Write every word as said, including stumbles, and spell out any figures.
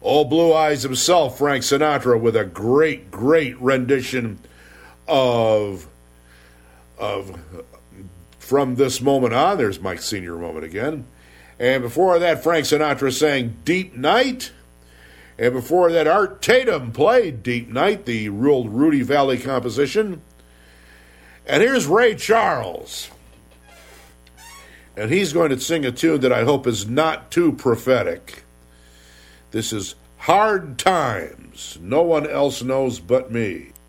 Old Blue Eyes himself, Frank Sinatra, with a great, great rendition of, of From This Moment On. There's Mike Senior moment again. And before that, Frank Sinatra sang Deep Night. And before that, Art Tatum played Deep Night, the real Rudy Valley composition. And here's Ray Charles. And he's going to sing a tune that I hope is not too prophetic. This is Hard Times. No one else knows but me.